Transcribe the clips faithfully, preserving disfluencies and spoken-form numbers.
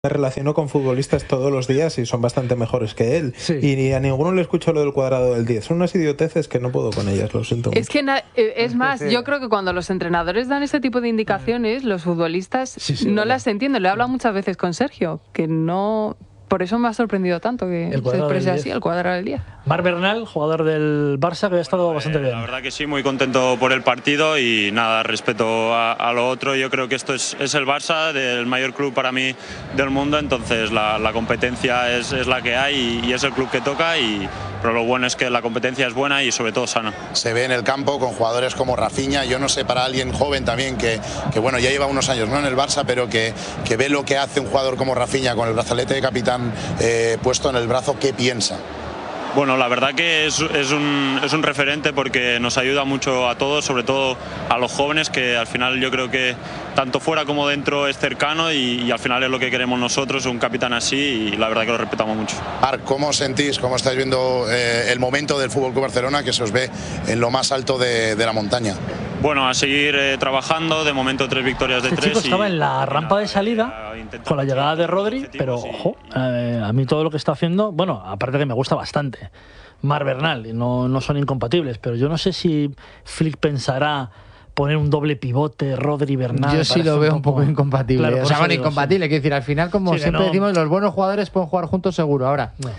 Me relaciono con futbolistas todos los días y son bastante mejores que él. Sí. Y a ninguno le escucho lo del cuadrado del diez. Son unas idioteces que no puedo con ellas, lo siento Es mucho. que na- es más, sí. yo creo que cuando los entrenadores dan este tipo de indicaciones, los futbolistas Sí, sí, no verdad. las entienden. Lo he hablado muchas veces con Sergio, que no... Por eso me ha sorprendido tanto que El se cuadrado del exprese diez. así, el cuadrado del día. Marc Bernal, jugador del Barça, que ha estado bastante Eh, bien. La verdad que sí, muy contento por el partido y nada, respecto a, a lo otro, yo creo que esto es, es el Barça, del mayor club para mí del mundo, entonces la, la competencia es, es la que hay y, y es el club que toca, y, pero lo bueno es que la competencia es buena y sobre todo sana. Se ve en el campo con jugadores como Rafinha, yo no sé, para alguien joven también que, que bueno, ya lleva unos años no en el Barça, pero que, que ve lo que hace un jugador como Rafinha con el brazalete de capitán eh, puesto en el brazo, ¿qué piensa? Bueno, la verdad que es, es, un, es un referente porque nos ayuda mucho a todos, sobre todo a los jóvenes, que al final yo creo que tanto fuera como dentro es cercano y, y al final es lo que queremos nosotros, un capitán así, y la verdad que lo respetamos mucho. Marc, ¿cómo sentís, cómo estáis viendo eh, el momento del F C Barcelona, que se os ve en lo más alto de, de la montaña? Bueno, a seguir eh, trabajando, de momento tres victorias de Este tres. chico estaba y, en la y rampa nada, de salida eh, intentando con la llegada de conseguir Rodri, los pero objetivos ojo, y- eh, a mí todo lo que está haciendo, bueno, aparte que me gusta bastante, Marc Bernal, y no, no son incompatibles, pero yo no sé si Flick pensará poner un doble pivote, Rodri, Bernal. Yo sí parece lo veo un poco incompatible. Claro, o por sea, eso bueno, digo, incompatible. Quiero decir, al final, como Sí, que siempre no. decimos, los buenos jugadores pueden jugar juntos seguro. Ahora, No.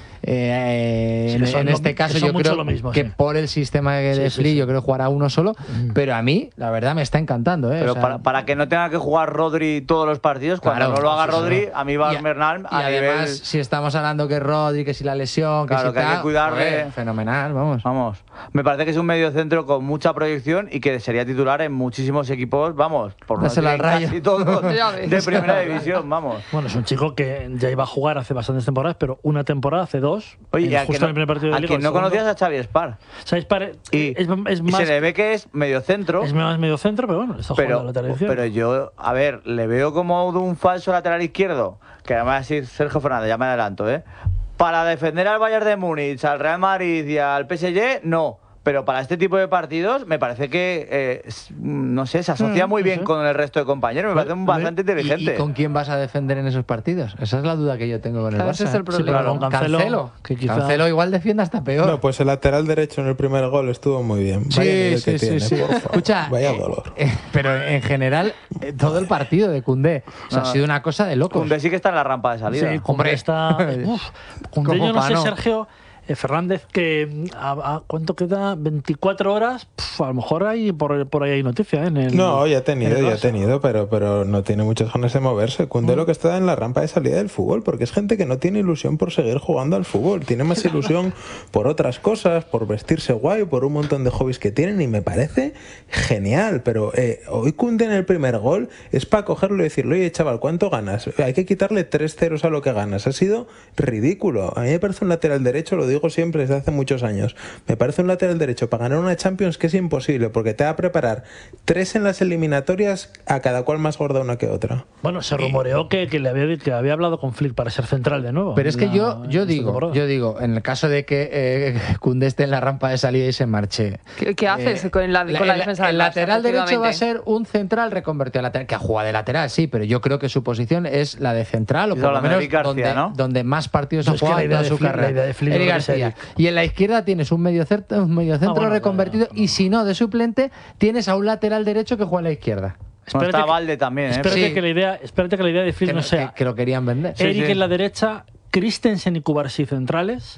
eh, Sí, en, que son en lo- este que caso son yo mucho creo lo mismo, que sí. por el sistema de Sí, sí, Flick sí. yo creo que jugará uno solo. Pero a mí, la verdad, me está encantando. ¿eh? Pero O sea, para, para que no tenga que jugar Rodri todos los partidos, cuando Claro, no lo haga sí, sí, Rodri, sí. a mí va Y a- Bernal Y a además, nivel... si estamos hablando que Rodri, que si la lesión, que Claro, si que hay que tal, cuidarle. joder, fenomenal, vamos. Vamos, me parece que es un mediocentro con mucha proyección y que sería titular en muchísimos equipos, vamos, por no Dáselo decir al Rayo. casi todos Ya ves. de primera división, vamos. Bueno, es un chico que ya iba a jugar hace bastantes temporadas, pero una temporada, hace dos, Oye, en- y a justo que en el primer partido no, de a Liga. quien el no segundo. conocías a Xavi Spar. ¿Sabéis? Pare- Y, es, es y más, se le ve que es mediocentro, es más medio centro, pero bueno, está jugando pero, a la lateral izquierda. pero yo, a ver, le veo como de un falso lateral izquierdo, que además es Sergio Fernández, ya me adelanto, ¿eh? Para defender al Bayern de Múnich, al Real Madrid y al P S G, no. Pero para este tipo de partidos me parece que, eh, es- no sé, se asocia Mm, muy no bien sé. con el resto de compañeros. Me parece un a ver, bastante ¿Y, inteligente. y con quién vas a defender en esos partidos? Esa es la duda que yo tengo con el Claro, Barça. ese es el ¿eh? problema. Sí, pero con Cancelo, que quizá- Cancelo igual defiende hasta peor. No, pues el lateral derecho en el primer gol estuvo muy bien. Vaya Sí, nivel sí, que sí, tiene, sí. por favor. Escucha, Vaya eh, dolor. eh, pero en general, eh, todo el partido de Koundé o sea, No. ha sido una cosa de locos. Koundé sí que está en la rampa de salida. Sí, Koundé Hombre. está. Uf, Koundé, Como yo no pa' sé, no. Sergio eh, Fernández, que mm, a, a- ¿cuánto queda? veinticuatro horas. Pf, a lo mejor hay por, por ahí hay noticia, ¿eh? En el- No, ya ha en tenido, el ya ha Barça. tenido, pero, pero no tiene muchas ganas de moverse. Koundé lo que está en la rampa de salida del fútbol, porque es gente que no tiene ilusión por seguir jugando al fútbol. Tiene más ilusión por otras cosas, por vestirse guay, por un montón de hobbies que tienen, y me parece genial. Pero eh, hoy Koundé en el primer gol es para cogerlo y decirle, oye, chaval, ¿cuánto ganas? Hay que quitarle tres ceros a lo que ganas. Ha sido ridículo. A mí me parece un lateral derecho, lo digo siempre desde hace muchos años, me parece un lateral derecho para ganar una Champions que es imposible, porque te va a preparar tres en las eliminatorias, a cada cual más gorda una que otra. Bueno, se rumoreó que, que le había, que había hablado con Flick para ser central de nuevo. Pero es que La- yo, yo esta digo, temporada. yo digo, en el caso de que eh, Koundé esté en la rampa de salida y se marche. ¿Qué, qué haces eh, con la, con la el- defensa el del Barça, lateral derecho va a efectivamente? ser un central reconvertido a lateral, que juega de lateral, sí, pero yo creo que su posición es la de central, o Estás por lo hablando de menos Eric García, donde, ¿no? donde más partidos No, ha es que jugado la en idea toda de su Flick- carrera. la idea de Flick Eric no es García. Eric. Y en la izquierda tienes un mediocentro, un mediocentro Ah, bueno, reconvertido, claro. y si no, de suplente, tienes a un lateral derecho que juega a la izquierda. Bueno, está que- Valde también, ¿eh? Espérate, Sí. que la idea, espérate que la idea de Flick Que, no que- sea que lo querían vender. Sí, Eric sí. en la derecha, Christensen y Cubarsí centrales,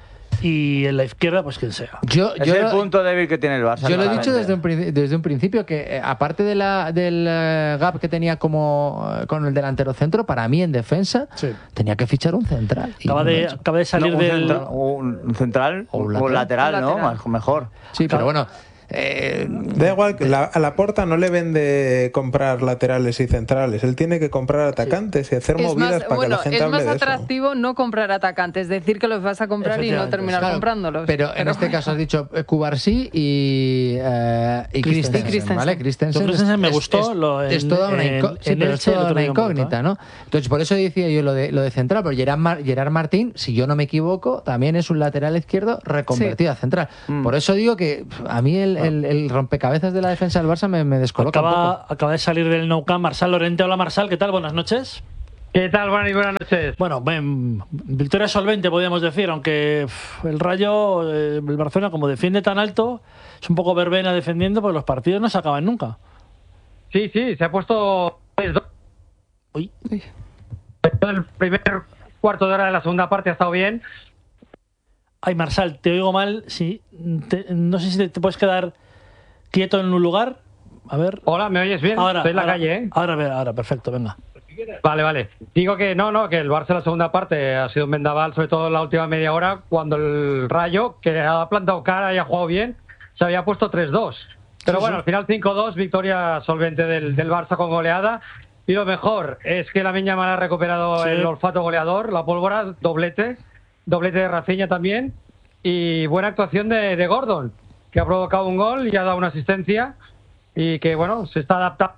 y en la izquierda, pues quien sea. Yo, Es yo el lo- punto débil que tiene el Barça. Yo lo he dicho claramente. desde un, princi- desde un principio, que eh, aparte de la, del eh, gap que tenía como eh, con el delantero centro, para mí en defensa Sí. tenía que fichar un central. Y Acaba no lo de, ha hecho. acaba de salir No, un, del. central, un- un central O un o un lateral, lateral. ¿no? Lateral. Más- Mejor. Sí, pero bueno. eh, Da igual, que la, a la Porta no le vende comprar laterales y centrales, él tiene que comprar atacantes y hacer Es movidas más, para bueno, que la gente es hable más de eso. atractivo no comprar atacantes, decir que los vas a comprar y no Efectivamente. terminar claro, comprándolos. Pero en este caso has dicho eh, Cubarsí y, eh, y Christensen, Christensen. ¿vale? Yo Christensen, Christensen me es- gustó es, lo en- es toda una, en- incó- sí, en pero es Elche el toda otro una día me gustó, incógnita, ¿no? Entonces, por eso decía yo lo de, lo de central, pero Gerard, Mar- Gerard Martín, si yo no me equivoco, también es un lateral izquierdo reconvertido a central. Mm. Por eso digo que pf, a mí el, el, el rompecabezas de la defensa del Barça me, me descoloca un Acaba, poco. acaba de salir del Nou Camp Marsal Lorente. Hola Marsal, ¿qué tal? Buenas noches. ¿Qué tal, Juan? Y buenas noches. Bueno, ben, victoria solvente, podríamos decir, aunque pff, el Rayo, eh, el Barcelona, como defiende tan alto, es un poco verbena defendiendo, porque los partidos no se acaban nunca. Sí, sí, se ha puesto... Uy. El primer cuarto de hora de la segunda parte ha estado bien. Ay, Marsal, te oigo mal. Sí, te, no sé si te, te puedes quedar quieto en un lugar. A ver. Hola, ¿me oyes bien? Ahora, Estoy en la ahora, calle, ¿eh? Ahora, ahora, perfecto, venga. Vale, vale. Digo que no, no, que el Barça en la segunda parte ha sido un vendaval, sobre todo en la última media hora, cuando el Rayo, que ha plantado cara y ha jugado bien, se había puesto tres dos. Pero Sí, bueno, sí. al final cinco dos, victoria solvente del, del Barça con goleada. Y lo mejor es que Lamine Yamal ha recuperado Sí. el olfato goleador, la pólvora, doblete, doblete de Rafinha también. Y buena actuación de, de Gordon, que ha provocado un gol y ha dado una asistencia. Y que, bueno, se está adaptando.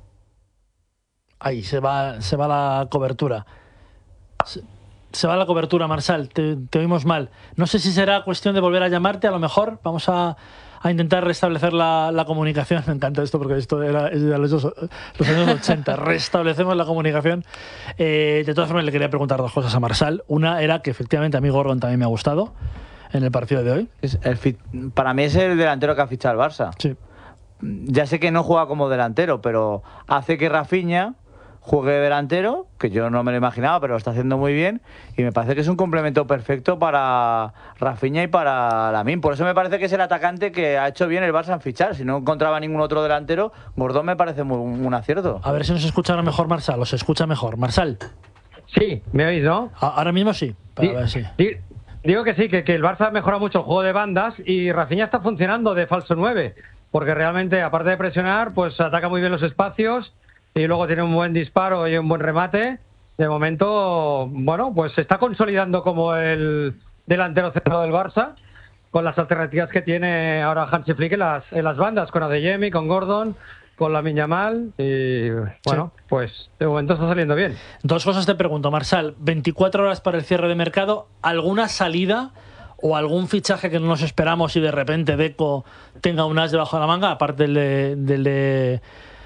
Ahí se va, se va la cobertura. Se, se va la cobertura, Marsal. Te, te oímos mal. No sé si será cuestión de volver a llamarte. A lo mejor vamos a, a intentar restablecer la, la comunicación. Me encanta esto porque esto era, es de los, dos- los años ochenta. Restablecemos la comunicación. Eh, de todas formas, le quería preguntar dos cosas a Marsal. Una era que efectivamente a mí Gordon también me ha gustado en el partido de hoy. Es el fi- para mí es el delantero que ha fichado el Barça. Sí. Ya sé que no juega como delantero, pero hace que Rafinha juegue de delantero, que yo no me lo imaginaba, pero lo está haciendo muy bien, y me parece que es un complemento perfecto para Rafinha y para Lamine. Por eso me parece que es el atacante que ha hecho bien el Barça en fichar. Si no encontraba ningún otro delantero, Gordón me parece muy, un acierto. A ver si nos escucha mejor Marsal. ¿Os escucha mejor? Marsal. Sí, ¿me oís, no? A- Ahora mismo sí. Para Di- ver si. di- Digo que sí, que, que el Barça mejora mucho el juego de bandas y Rafinha está funcionando de falso nueve, porque realmente, aparte de presionar, pues ataca muy bien los espacios y luego tiene un buen disparo y un buen remate. De momento, bueno, pues se está consolidando como el delantero centrado del Barça, con las alternativas que tiene ahora Hansi Flick en las, en las bandas, con Adeyemi, con Gordon, con Lamine Yamal, y bueno, pues de momento está saliendo bien. Dos cosas te pregunto, Marsal. veinticuatro horas para el cierre de mercado. ¿Alguna salida o algún fichaje que no nos esperamos y de repente Deco tenga un as debajo de la manga? Aparte del de, del de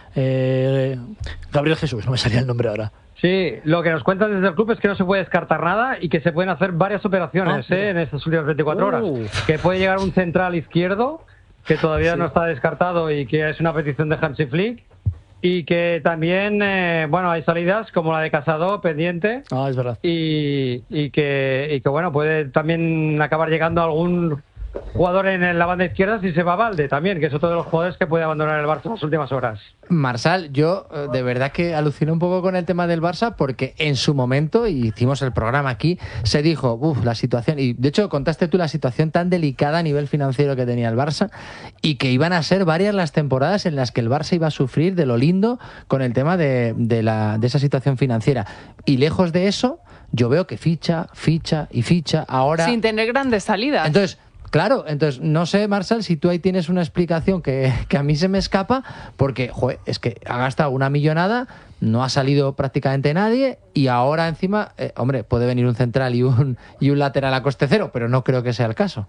eh, Gabriel Jesús, no me salía el nombre ahora. Sí, lo que nos cuentan desde el club es que no se puede descartar nada y que se pueden hacer varias operaciones Ah, ¿eh? en estas últimas veinticuatro horas. Uh. Que puede llegar un central izquierdo, que todavía Sí. no está descartado y que es una petición de Hansi Flick. Y que también, eh, bueno, hay salidas como la de Casado pendiente. Ah, es verdad. Y, y, que, y que, bueno, puede también acabar llegando algún jugador en la banda izquierda si se va Valde también, que es otro de los jugadores que puede abandonar el Barça en las últimas horas. Marsal, yo eh, de verdad que alucino un poco con el tema del Barça porque en su momento, y hicimos el programa aquí, se dijo, uff, la situación, y de hecho contaste tú la situación tan delicada a nivel financiero que tenía el Barça y que iban a ser varias las temporadas en las que el Barça iba a sufrir de lo lindo con el tema de, de, la, de esa situación financiera. Y lejos de eso, yo veo que ficha, ficha y ficha ahora... Sin tener grandes salidas. Entonces, claro, entonces no sé, Marsal, si tú ahí tienes una explicación que, que a mí se me escapa, porque joder, es que ha gastado una millonada, no ha salido prácticamente nadie y ahora encima, eh, hombre, puede venir un central y un, y un lateral a coste cero, pero no creo que sea el caso.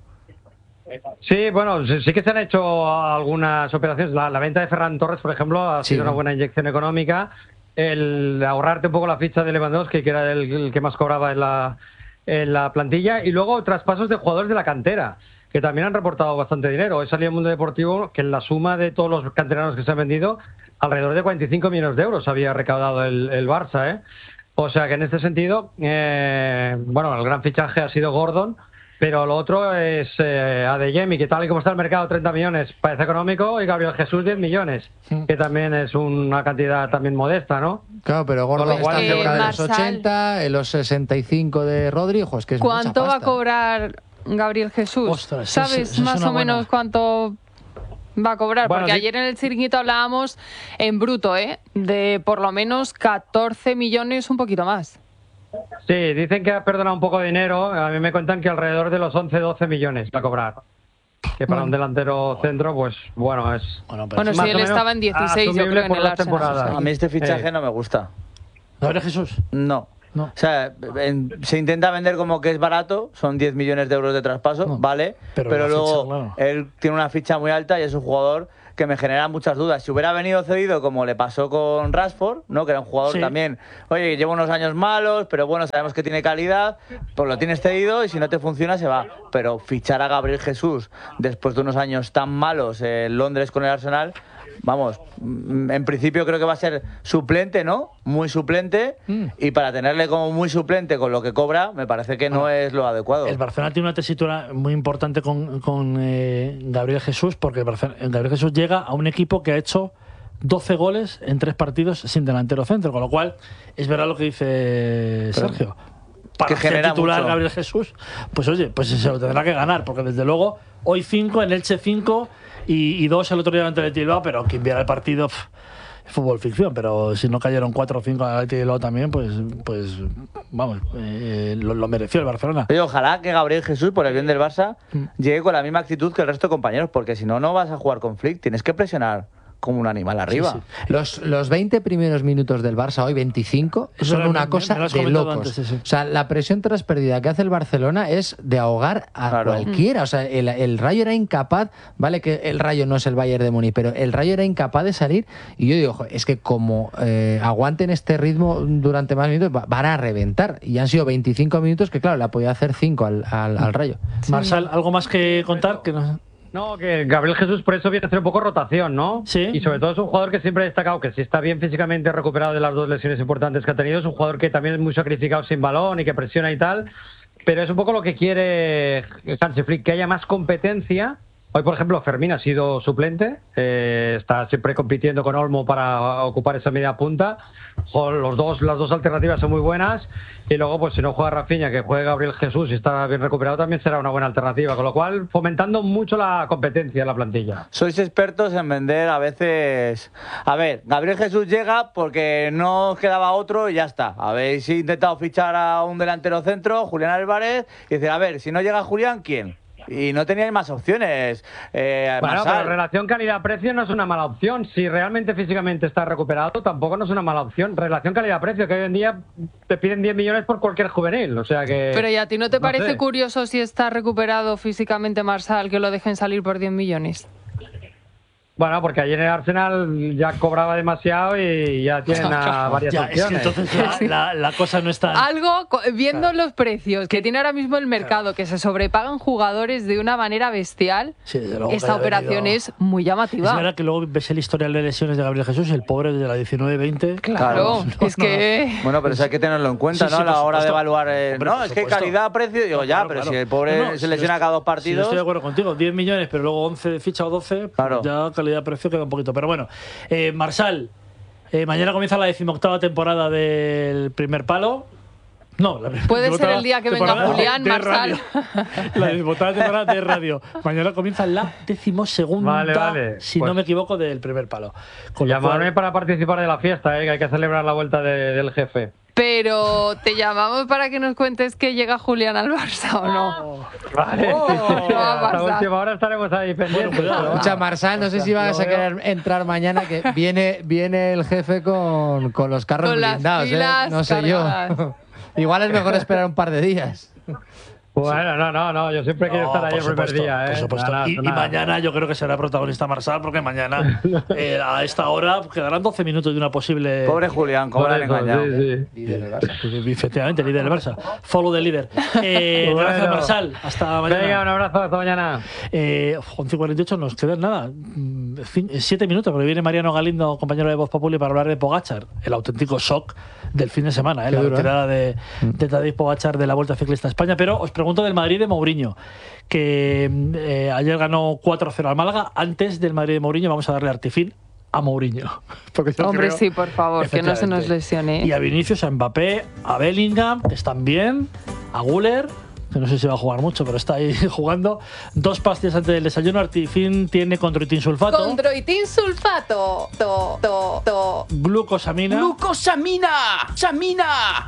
Sí, bueno, sí, sí que se han hecho algunas operaciones. La, la venta de Ferran Torres, por ejemplo, ha Sí. sido una buena inyección económica. El ahorrarte un poco la ficha de Lewandowski, que era el, el que más cobraba en la, en la plantilla. Y luego traspasos de jugadores de la cantera, que también han reportado bastante dinero. Hoy salió el Mundo Deportivo que en la suma de todos los canteranos que se han vendido, alrededor de cuarenta y cinco millones de euros había recaudado el, el Barça, ¿eh? O sea que en este sentido, eh, bueno, el gran fichaje ha sido Gordon, pero lo otro es eh, Adeyemi, que tal y como está el mercado, treinta millones, parece económico, y Gabriel Jesús, diez millones, que también es una cantidad también modesta, ¿no? Claro, pero Gordon Con lo cual, está eh, cerca de los Marsal, ochenta, en los sesenta y cinco de Rodri, jo, es que es mucha ¿Cuánto va a pasta. cobrar Gabriel Jesús? Ostras, ¿Sabes eso es- eso es más una o menos buena- cuánto va a cobrar? Bueno, Porque sí. ayer en el chiringuito hablábamos en bruto, ¿eh? De por lo menos catorce millones, un poquito más. Sí, dicen que ha perdonado un poco de dinero, a mí me cuentan que alrededor de los once doce millones va a cobrar. Que para Bueno. un delantero centro, pues bueno, es... Bueno, pero Bueno, más si o él menos estaba en dieciséis, yo asumible creo, en por el dos Arsenal. temporadas. A mí este fichaje Eh. no me gusta. Gabriel Jesús. No. No. O sea, en- se intenta vender como que es barato, son diez millones de euros de traspaso, No, vale, pero pero, la luego ficha, claro. él tiene una ficha muy alta y es un jugador que me generan muchas dudas. Si hubiera venido cedido como le pasó con Rashford, ¿no? Que era un jugador Sí. también, oye, lleva unos años malos, pero bueno, sabemos que tiene calidad, pues lo tienes cedido y si no te funciona se va. Pero fichar a Gabriel Jesús después de unos años tan malos en Londres con el Arsenal, vamos, en principio creo que va a ser suplente, ¿no? Muy suplente. Mm. Y para tenerle como muy suplente con lo que cobra, me parece que no ah, es lo adecuado. El Barcelona tiene una tesitura muy importante con, con eh, Gabriel Jesús, porque el Barcelona, Gabriel Jesús llega a un equipo que ha hecho doce goles en tres partidos sin delantero centro, con lo cual es verdad lo que dice Sergio. Para que ser genera titular mucho. Gabriel Jesús, pues oye, pues se lo tendrá que ganar, porque desde luego hoy cinco, en Elche cinco y, y dos el otro día ante el Bilbao, pero quien viera el partido, pff, fútbol ficción, pero si no cayeron cuatro o cinco al Bilbao también, pues, pues vamos, eh, lo, lo mereció el Barcelona. Oye, ojalá que Gabriel Jesús, por el bien del Barça, mm. llegue con la misma actitud que el resto de compañeros, porque si no, no vas a jugar con Flick, tienes que presionar como un animal arriba. Sí, sí. Los, los veinte primeros minutos del Barça, hoy veinticinco, Eso son me, una me, cosa me de locos. Antes, sí, sí. O sea, la presión tras pérdida que hace el Barcelona es de ahogar a claro. cualquiera. O sea, el, el Rayo era incapaz, vale que el Rayo no es el Bayern de Múnich, pero el Rayo era incapaz de salir y yo digo, es que como eh, aguanten este ritmo durante más minutos, va, van a reventar. Y han sido veinticinco minutos que, claro, le ha podido hacer cinco al, al, al Rayo. Sí. Marsal, ¿algo más que contar? Que no... No, que Gabriel Jesús por eso viene a hacer un poco rotación, ¿no? Sí. Y sobre todo es un jugador que siempre ha destacado que si está bien físicamente recuperado de las dos lesiones importantes que ha tenido, es un jugador que también es muy sacrificado sin balón y que presiona y tal, pero es un poco lo que quiere Hansi Flick, que haya más competencia. Hoy, por ejemplo, Fermín ha sido suplente, eh, está siempre compitiendo con Olmo para ocupar esa media punta. Los dos, las dos alternativas son muy buenas. Y luego, pues si no juega Rafinha, que juegue Gabriel Jesús y está bien recuperado, también será una buena alternativa. Con lo cual, fomentando mucho la competencia en la plantilla. Sois expertos en vender a veces... A ver, Gabriel Jesús llega porque no quedaba otro y ya está. Habéis intentado fichar a un delantero centro, Julián Álvarez, y decir, a ver, si no llega Julián, ¿quién? Y no teníais más opciones. Eh, bueno, Marsal. pero relación calidad-precio no es una mala opción. Si realmente físicamente está recuperado, tampoco no es una mala opción. Relación calidad-precio, que hoy en día te piden diez millones por cualquier juvenil. O sea que... Pero ¿y a ti no te no parece sé. curioso si está recuperado físicamente Marsal que lo dejen salir por diez millones? Bueno, porque ayer en el Arsenal ya cobraba demasiado y ya tienen a varias ya, opciones. Es que entonces la, la, la cosa no está... Algo, viendo claro. los precios que tiene ahora mismo el mercado, claro. que se sobrepagan jugadores de una manera bestial, sí, esta operación venido... es muy llamativa. Es verdad que luego ves el historial de lesiones de Gabriel Jesús y el pobre de la diecinueve veinte... Claro, no, es que... No. Bueno, pero eso hay que tenerlo en cuenta, sí, ¿no? Sí, a la hora de evaluar... Eh, Hombre, no, es que calidad-precio... Digo, ya, claro, pero claro. si el pobre no, no, se lesiona si cada dos partidos... Si estoy de acuerdo contigo, diez millones, pero luego once de ficha o doce, claro. ya calidad-precio queda un poquito. Pero bueno, eh, Marsal, eh, mañana comienza la decimoctava temporada del Primer Palo. No, la puede ser el día que venga Julián, Marsal. La decimoctava temporada de radio. Mañana comienza la decimosegunda, vale, vale. si pues, no me equivoco, del Primer Palo. Llamarme cual... para participar de la fiesta, eh, que hay que celebrar la vuelta de, del jefe. Pero te llamamos para que nos cuentes que llega Julián al Barça o no. Vale, oh, sí, sí, hasta última hora estaremos ahí pendientes. Bueno, escucha, Marsal, no sé si vas a querer entrar mañana, que viene, viene el jefe con, con los carros con blindados, las ¿eh? No sé cargadas. yo. Igual es mejor esperar un par de días. Bueno, no, no, no, yo siempre quiero no, estar ahí el primer día. ¿eh? Por supuesto. Nada, y, nada. y mañana yo creo que será protagonista Marsal, porque mañana eh, a esta hora quedarán doce minutos de una posible... Pobre Julián, cómo le han engañado. Sí, sí. Líder del Barça. Efectivamente, líder del Barça. Follow the líder. Eh, bueno. Gracias, Marsal. Hasta mañana. Venga, un abrazo, hasta mañana. Eh, once y cuarenta y ocho nos quedan nada. Siete minutos, porque viene Mariano Galindo, compañero de Voz Populi, para hablar de Pogačar, el auténtico shock del fin de semana, ¿eh? la duro, retirada ¿eh? de, de Tadej Pogačar de la Vuelta Ciclista a España. Pero os pregunto del Madrid de Mourinho, que eh, ayer ganó cuatro cero al Málaga. Antes del Madrid de Mourinho vamos a darle artifil a Mourinho. Hombre, creo, sí, por favor, que no se nos lesione. Y a Vinicius, a Mbappé, a Bellingham, que están bien, a Güler, que no sé si va a jugar mucho, pero está ahí jugando. Dos pastillas antes del desayuno. Artifin tiene condroitin sulfato. Condroitin sulfato. To, to, to. Glucosamina. Glucosamina. Samina.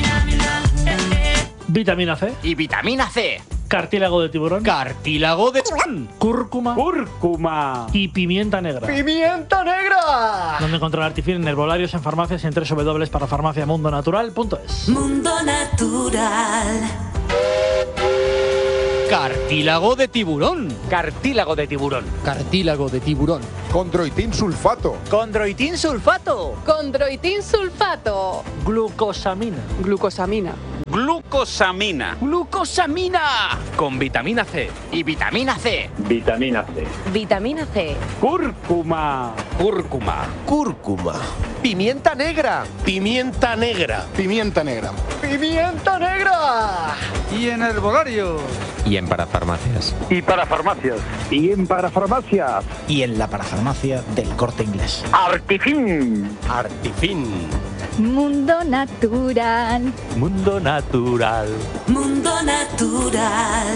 Vitamina C. Y vitamina C. Cartílago de tiburón. Cartílago de tiburón. Cúrcuma. Cúrcuma. Y pimienta negra. ¡Pimienta negra! ¿Dónde encontrar Artifin? En herbolarios, en farmacias y en doble u doble u doble u punto farmacia mundo natural punto es. Mundo Natural. Cartílago de tiburón. Cartílago de tiburón. Cartílago de tiburón. Condroitin sulfato. Condroitin sulfato. Condroitin sulfato. Glucosamina. Glucosamina. Glucosamina. Glucosamina. Con vitamina C. Y vitamina C. Vitamina C. Vitamina C. Cúrcuma. Cúrcuma. Cúrcuma. Pimienta negra. Pimienta negra. Pimienta negra. Pimienta negra. Y en herbolario. Y en parafarmacias. Y para farmacias. Y en parafarmacias. Y en la parafarmacia del Corte Inglés. Artifin. Artifin. Mundo natural. Mundo natural. Mundo natural.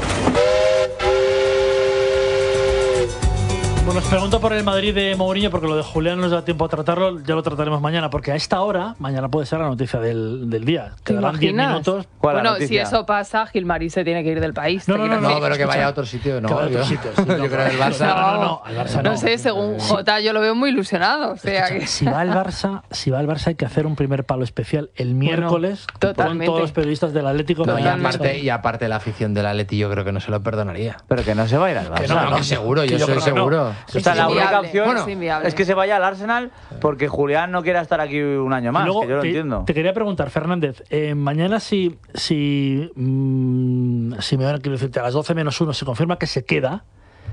Bueno, os pregunto por el Madrid de Mourinho, porque lo de Julián no nos da tiempo a tratarlo, ya lo trataremos mañana, porque a esta hora, mañana puede ser la noticia del, del día. Quedarán diez minutos. Bueno, si eso pasa, Gilmarí se tiene que ir del país. No, no, no, no, pero que vaya a otro sitio, no. Que vaya a otro yo, sitio, sí, no, yo creo que el Barça... No, no, no, al Barça no. No sé, según Jota, yo lo veo muy ilusionado. O sea que... Si va el Barça, si va el Barça hay que hacer un primer palo especial el miércoles con todos los periodistas del Atlético. No, y, aparte, y aparte la afición del Atleti yo creo que no se lo perdonaría. Pero que no se va a ir al Barça. Que no, no, que seguro, yo, yo soy seguro. O sea, la única opción bueno, es, es que se vaya al Arsenal porque Julián no quiera estar aquí un año más, luego, que yo lo te, entiendo. Te quería preguntar, Fernández, eh, mañana si, si, mmm, si me van a decirte a las doce menos uno se confirma que se queda,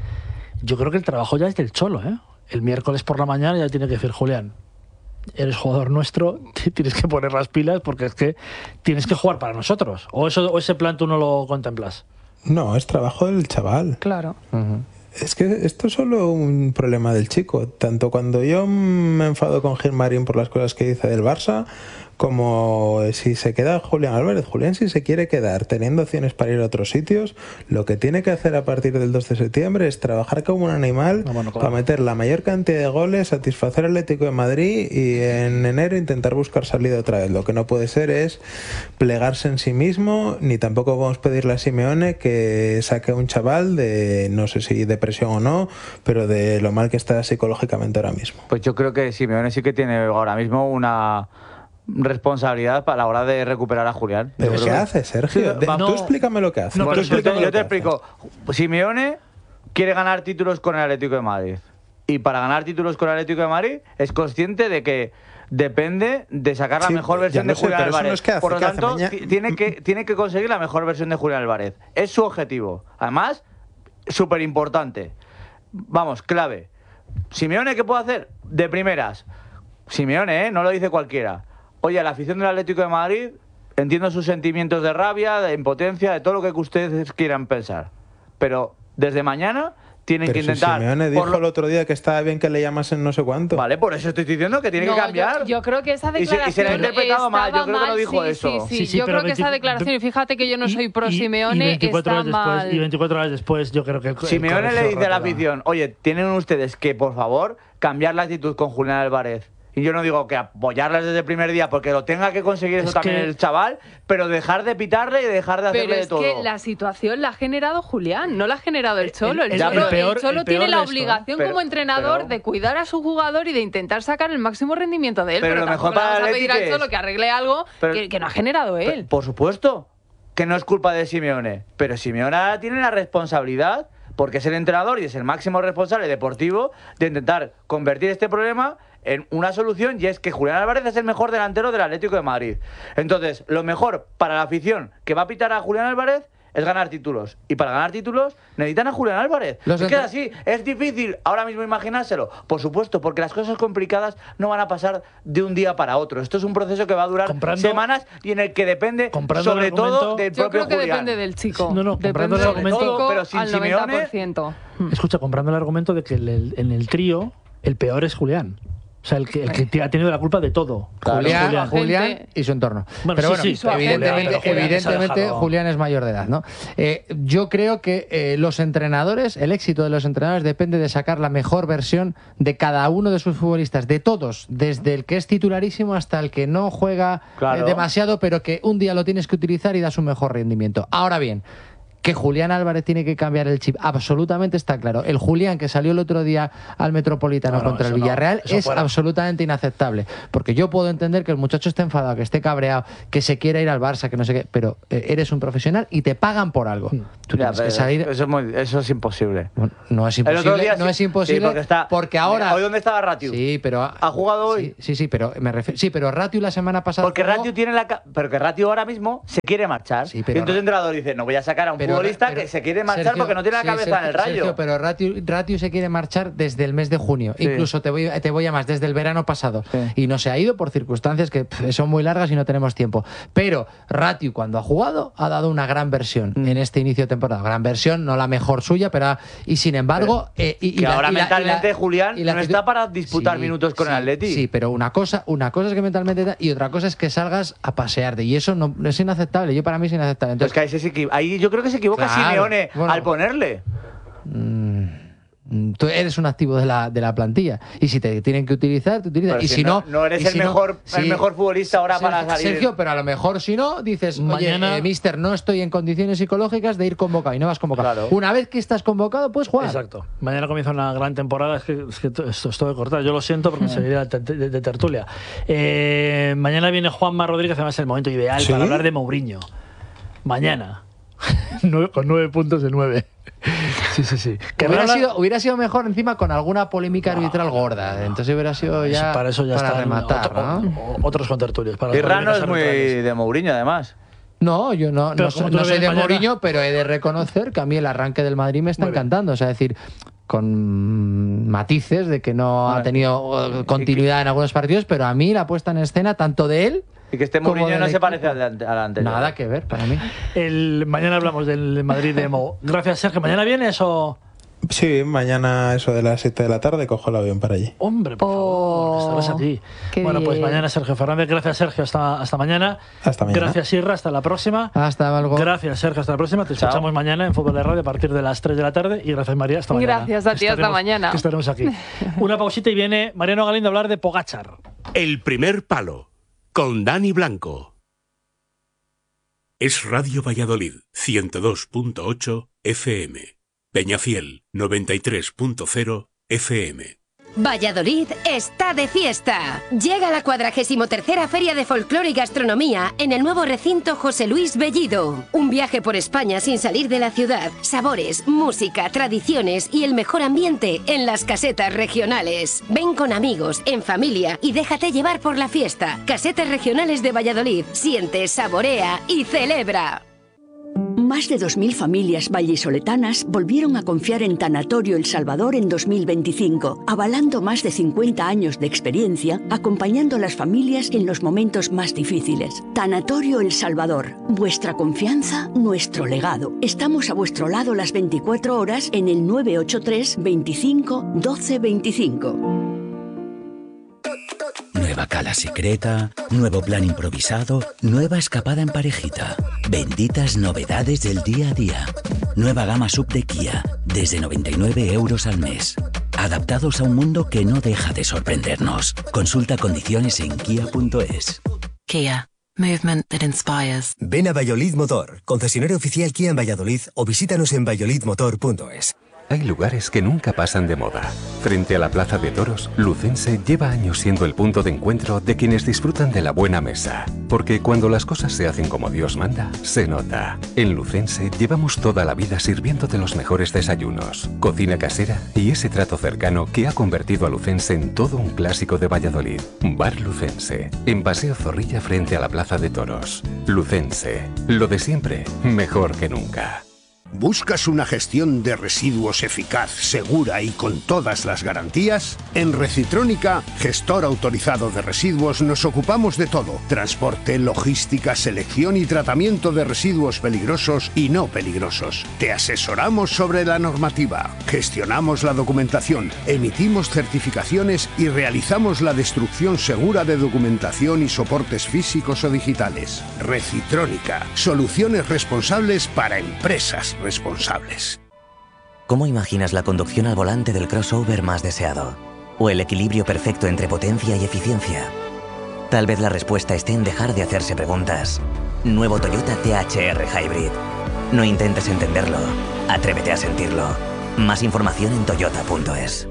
yo creo que el trabajo ya es del Cholo, ¿eh? El miércoles por la mañana ya tiene que decir, Julián, eres jugador nuestro, tienes que poner las pilas porque es que tienes que jugar para nosotros. ¿O, eso, o ese plan tú no lo contemplas? No, es trabajo del chaval. Claro. Uh-huh. Es que esto es solo un problema del chico. Tanto cuando yo me enfado con Gilmarín por las cosas que dice del Barça, como si se queda Julián Álvarez. Julián, si se quiere quedar teniendo opciones para ir a otros sitios, lo que tiene que hacer a partir del dos de septiembre es trabajar como un animal no, bueno, claro. para meter la mayor cantidad de goles, satisfacer al Atlético de Madrid y en enero intentar buscar salida otra vez. Lo que no puede ser es plegarse en sí mismo, ni tampoco vamos a pedirle a Simeone que saque a un chaval de, no sé si depresión o no, pero de lo mal que está psicológicamente ahora mismo. Pues yo creo que Simeone sí que tiene ahora mismo una responsabilidad para la hora de recuperar a Julián. ¿Pero qué hace, Sergio? De, no, tú explícame lo que hace. No, bueno, yo te, yo te explico. Simeone quiere ganar títulos con el Atlético de Madrid. Y para ganar títulos con el Atlético de Madrid es consciente de que depende de sacar la sí, mejor versión de sé, Julián Álvarez. No es que hace, Por lo tanto, tiene que, tiene que conseguir la mejor versión de Julián Álvarez. Es su objetivo. Además, súper importante. Vamos, clave. Simeone, ¿qué puede hacer? De primeras. Simeone, ¿eh? No lo dice cualquiera. Oye, la afición del Atlético de Madrid, entiendo sus sentimientos de rabia, de impotencia, de todo lo que ustedes quieran pensar. Pero desde mañana tienen Pero que intentar... Si Simeone dijo lo... el otro día que estaba bien que le llamasen no sé cuánto. Vale, por eso estoy diciendo que tiene no, que cambiar. Yo, yo creo que esa declaración y se, y se la ha interpretado mal, yo creo mal, que no dijo sí, eso. Sí, sí, sí, sí, yo creo que veinti... esa declaración, y fíjate que yo no soy pro Simeone, y veinticuatro está horas mal. Después, y veinticuatro horas después yo creo que... El, Simeone el le dice a la afición, oye, tienen ustedes que, por favor, cambiar la actitud con Julián Álvarez. Y yo no digo que apoyarlas desde el primer día porque lo tenga que conseguir eso es también que... el chaval, pero dejar de pitarle y dejar de hacerle pero de es todo. Que la situación la ha generado Julián, no la ha generado el Cholo. El, el, Cholo, el peor, el Cholo el tiene la esto, obligación pero, como entrenador pero, de cuidar a su jugador y de intentar sacar el máximo rendimiento de él. Pero, pero lo mejor para vamos el a pedir al Cholo es... que arregle algo pero, que, que no ha generado él. Pero, por supuesto que no es culpa de Simeone, pero Simeone tiene la responsabilidad, porque es el entrenador y es el máximo responsable deportivo, de intentar convertir este problema en una solución, y es que Julián Álvarez es el mejor delantero del Atlético de Madrid. Entonces, lo mejor para la afición que va a pitar a Julián Álvarez es ganar títulos. Y para ganar títulos necesitan a Julián Álvarez. Los es que es así, es difícil ahora mismo imaginárselo. Por supuesto, porque las cosas complicadas no van a pasar de un día para otro. Esto es un proceso que va a durar comprando, semanas y en el que depende sobre todo del yo propio creo que Julián. Depende del chico. No, no, comprando el argumento, chico pero sin al Simeone, noventa por ciento. Escucha, comprando el argumento de que el, en el trío el peor es Julián. O sea, el que, el que ha tenido la culpa de todo. Claro, Julián, Julián. Julián y su entorno. Bueno, pero bueno, sí, sí, evidentemente, Julián, evidentemente Julián, Julián es mayor de edad, ¿no? Eh, yo creo que eh, los entrenadores, el éxito de los entrenadores depende de sacar la mejor versión de cada uno de sus futbolistas, de todos, desde el que es titularísimo hasta el que no juega claro. eh, demasiado, pero que un día lo tienes que utilizar y da su mejor rendimiento. Ahora bien, Que Julián Álvarez tiene que cambiar el chip, absolutamente está claro. El Julián que salió el otro día al Metropolitano No, no, contra el eso no, Villarreal eso es fuera. absolutamente inaceptable. Porque yo puedo entender que el muchacho esté enfadado, que esté cabreado, que se quiera ir al Barça, que no sé qué, pero eh, eres un profesional y te pagan por algo. Tú Ya, tienes que pero salir... eso, es muy- eso es imposible. Bueno, no es El otro imposible, día no sí- es imposible sí, porque, está, porque ahora... Mira, ¿hoy dónde estaba Ratiu? Sí, pero... ¿Ha jugado hoy? Sí, sí, sí, pero me refiero... Sí, pero Ratiu la semana pasada... Porque jugó- Ratiu tiene la... ca- Pero que Ratiu ahora mismo se quiere marchar. Sí, pero- y entonces el entrenador dice, no voy a sacar a un Pero- futbolista pero- que se quiere marchar Sergio, porque no tiene la sí, cabeza Sergio, en el rayo. Sergio, pero Ratiu, Ratiu se quiere marchar desde el mes de junio. Sí. Incluso te voy, te voy a más, desde el verano pasado. Sí. Y no se ha ido por circunstancias que pff, son muy largas y no tenemos tiempo. Pero Ratiu, cuando ha jugado, ha dado una gran versión Mm. en este inicio de temporada. Gran versión, no la mejor suya, pero... Y sin embargo... eh, y, y que la- ahora y la- mentalmente y la- Julián y la no actitud- está para disputar Sí, minutos con sí, el Atleti. Sí, pero una cosa, una cosa es que mentalmente... Y otra cosa es que salgas a pasearte. Y eso no es inaceptable. Yo para mí es inaceptable. Entonces, Entonces, que ahí, se equi- ahí yo creo que se equivoca Claro, Simeone bueno. al ponerle. tú eres un activo de la, de la plantilla. Y si te tienen que utilizar, te utilizan. Pero Y si no... no eres y el si no- mejor, el sí. mejor futbolista ahora Sergio, para salir. Sergio, pero a lo mejor si no, dices, Mañana- oye, eh, mister, no estoy en condiciones psicológicas de ir convocado y no vas convocado. Claro. Una vez que estás convocado, puedes jugar. Exacto. Mañana comienza una gran temporada. Es que, es que esto estoy de cortar. Yo lo siento porque seguiría de, de- de tertulia. Eh, mañana viene Juanma Rodríguez, además es el momento ideal ¿Sí? para hablar de Mourinho. Mañana. Nueve- con nueve puntos de nueve. Sí, sí, sí. Que Hubiera habla- sido, hubiera sido mejor encima con alguna polémica arbitral gorda. Entonces hubiera sido ya para eso ya para están rematar, otro- ¿no? o- otros contertulios. Para las Y Rano es polémicas muy arbitrales. de Mourinho, además. No, yo no, Pero no, como soy- tú no lo soy ves de mañana- Mourinho, pero he de reconocer que a mí el arranque del Madrid me está Muy bien. encantando. O sea, es decir, con matices de que no ha Vale. tenido eh, continuidad en algunos partidos, pero a mí la puesta en escena, tanto de él, Y que este como Mourinho del no se equipo, parece al, ante- al anterior. nada que ver para mí. El, mañana hablamos del Madrid de Mo. Gracias, Sergio. ¿Mañana vienes o...? Sí, mañana eso de las siete de la tarde cojo el avión para allí. Hombre, por Oh, favor, estarás allí. qué Bueno, pues bien. mañana Sergio Fernández. Gracias, Sergio. Hasta, hasta mañana. Hasta mañana. Gracias, Irra. Hasta la próxima. Hasta algo. Gracias, Sergio. Hasta la próxima. Te Chao. escuchamos mañana en Fútbol de Radio a partir de las tres de la tarde. Y gracias, María. Hasta mañana. Gracias a ti, hasta Estaremos- mañana. Estaremos aquí. Una pausita y viene Mariano Galindo a hablar de Pogačar. El primer palo, con Dani Blanco. Es Radio Valladolid, ciento dos punto ocho F M. Peñafiel, noventa y tres punto cero F M. Valladolid está de fiesta. Llega la cuadragésimo tercera Feria de Folclore y Gastronomía en el nuevo recinto José Luis Bellido. Un viaje por España sin salir de la ciudad. Sabores, música, tradiciones y el mejor ambiente en las casetas regionales. Ven con amigos, en familia y déjate llevar por la fiesta. Casetas regionales de Valladolid. Siente, saborea y celebra. Más de dos mil familias vallisoletanas volvieron a confiar en Tanatorio El Salvador en dos mil veinticinco, avalando más de cincuenta años de experiencia, acompañando a las familias en los momentos más difíciles. Tanatorio El Salvador, vuestra confianza, nuestro legado. Estamos a vuestro lado las veinticuatro horas en el nueve ocho tres, veinticinco, doce veinticinco. Nueva cala secreta, nuevo plan improvisado, nueva escapada en parejita. Benditas novedades del día a día. Nueva gama sub de Kia, desde noventa y nueve euros al mes. Adaptados a un mundo que no deja de sorprendernos. Consulta condiciones en kia punto es. Kia. Movement that inspires. Ven a Valladolid Motor, concesionario oficial Kia en Valladolid, o visítanos en valladolid motor punto es. Hay lugares que nunca pasan de moda. Frente a la Plaza de Toros, Lucense lleva años siendo el punto de encuentro de quienes disfrutan de la buena mesa. Porque cuando las cosas se hacen como Dios manda, se nota. En Lucense llevamos toda la vida sirviéndote los mejores desayunos, cocina casera y ese trato cercano que ha convertido a Lucense en todo un clásico de Valladolid. Bar Lucense, en Paseo Zorrilla frente a la Plaza de Toros. Lucense, lo de siempre, mejor que nunca. ¿Buscas una gestión de residuos eficaz, segura y con todas las garantías? En Recitrónica, gestor autorizado de residuos, nos ocupamos de todo. Transporte, logística, selección y tratamiento de residuos peligrosos y no peligrosos. Te asesoramos sobre la normativa, gestionamos la documentación, emitimos certificaciones y realizamos la destrucción segura de documentación y soportes físicos o digitales. Recitrónica, soluciones responsables para empresas responsables. ¿Cómo imaginas la conducción al volante del crossover más deseado? ¿O el equilibrio perfecto entre potencia y eficiencia? Tal vez la respuesta esté en dejar de hacerse preguntas. Nuevo Toyota T H R Hybrid. No intentes entenderlo, atrévete a sentirlo. Más información en toyota punto es.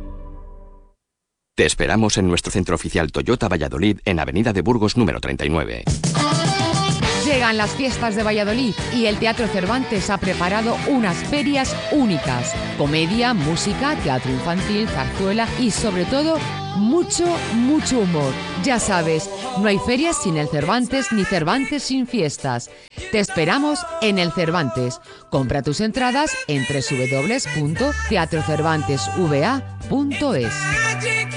Te esperamos en nuestro centro oficial Toyota Valladolid en Avenida de Burgos número treinta y nueve. Llegan las fiestas de Valladolid y el Teatro Cervantes ha preparado unas ferias únicas. Comedia, música, teatro infantil, zarzuela y sobre todo mucho, mucho humor. Ya sabes, no hay ferias sin el Cervantes ni Cervantes sin fiestas. Te esperamos en el Cervantes. Compra tus entradas en doble u doble u doble u punto teatro cervantes v a punto es.